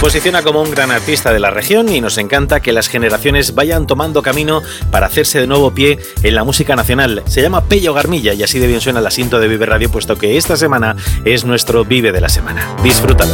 posiciona como un gran artista de la región y nos encanta que las generaciones vayan tomando camino para hacerse de nuevo pie en la música nacional. Se llama Pello Garmilla y así de bien suena el asiento de Vive Radio, puesto que esta semana es nuestro Vive de la semana. Disfrútalo.